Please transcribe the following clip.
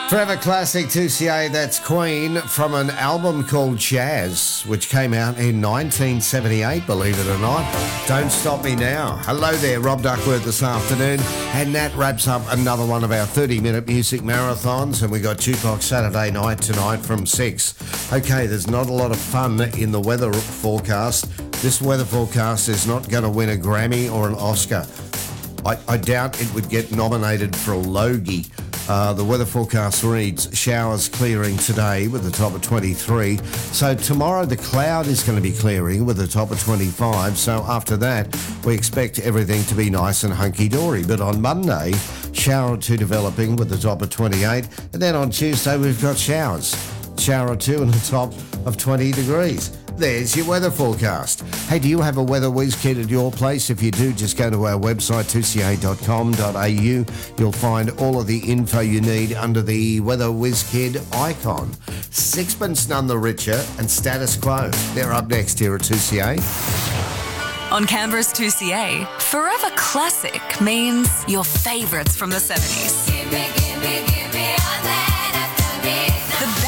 Forever classic 2CA, that's Queen from an album called Jazz, which came out in 1978, believe it or not. Don't Stop Me Now. Hello there, Rob Duckworth this afternoon. And that wraps up another one of our 30-minute music marathons, and we got Jukebox Saturday night tonight from 6. Okay, there's not a lot of fun in the weather forecast. This weather forecast is not going to win a Grammy or an Oscar. I doubt it would get nominated for a Logie. The weather forecast reads showers clearing today with a top of 23. So tomorrow the cloud is going to be clearing with a top of 25. So after that, we expect everything to be nice and hunky-dory. But on Monday, shower or two developing with a top of 28. And then on Tuesday, we've got showers. Shower or two and a top of 20 degrees. There's your weather forecast. Hey, do you have a weather whiz kit at your place? If you do, just go to our website, 2ca.com.au. You'll find all of the info you need under the weather whiz kit icon. Sixpence None the Richer and Status Quo. They're up next here at 2CA. On Canberra's 2CA, Forever Classic means your favourites from the 70s. Give me all that after midnight. The